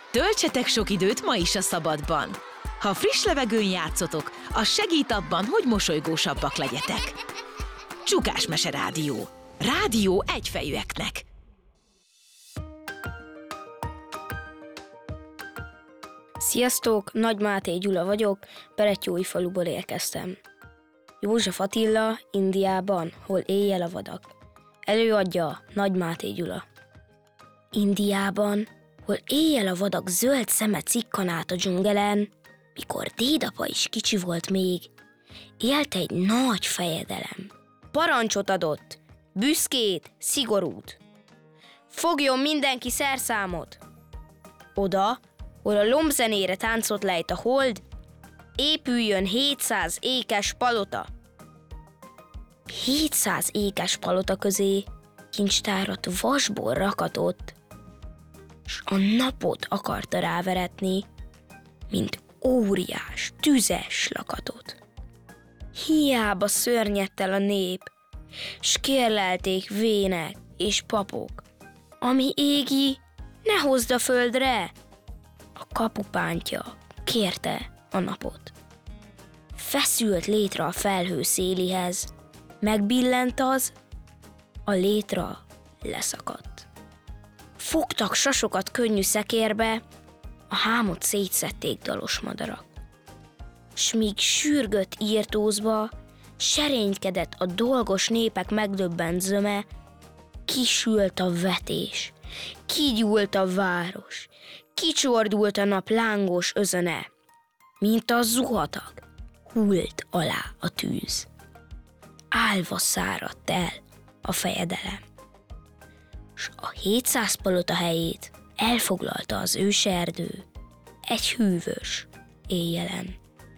Töltsetek sok időt ma is a szabadban. Ha friss levegőn játszotok, az segít abban, hogy mosolygósabbak legyetek. Csukás Mese Rádió. Rádió egyfejűeknek. Sziasztok, Nagy Máté Gyula vagyok, Berettyóújfaluból érkeztem. József Attila, Indiában, hol éjjel a vadak. Előadja Nagy Máté Gyula. Indiában, hol éjjel a vadak zöld szeme cikkan át a dzsungelen, mikor dédapa is kicsi volt még, élt egy nagy fejedelem. Parancsot adott, büszkét, szigorút. Fogjon mindenki szerszámot. Oda, hol a lombzenére táncot lejt a hold, épüljön 700 ékes palota. 700 ékes palota közé kincstárat vasból rakatott, s a napot akarta ráveretni, mint óriás, tüzes lakatot. Hiába szörnyedt el a nép, s kérlelték vének és papok, ami égi, ne hozd a földre! A kapupántja kérte a napot. Feszült létre a felhő szélihez, megbillent az, a létra leszakadt. Fogtak sasokat könnyű szekérbe, a hámot szétszedték dalos madarak. S míg sürgött írtózba, serénykedett a dolgos népek megdöbbent zöme, kisült a vetés, kigyúlt a város, kicsordult a nap lángos özöne, mint a zuhatag, hult alá a tűz. Álva száradt el a fejedelem, s a 700 palota helyét elfoglalta az őserdő egy hűvös éjjelen.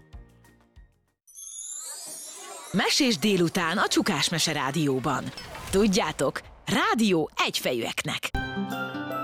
Mesés délután a Csukás Mese Rádióban. Tudjátok, rádió egyfejűeknek.